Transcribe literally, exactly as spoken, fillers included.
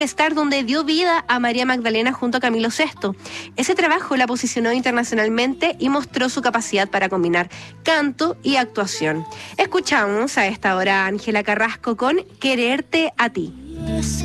Star, donde dio vida a María Magdalena junto a Camilo Sesto. Ese trabajo la posicionó internacionalmente y mostró su capacidad para combinar canto y actuación. Escuchamos a esta hora a Ángela Carrasco con Quererte a ti.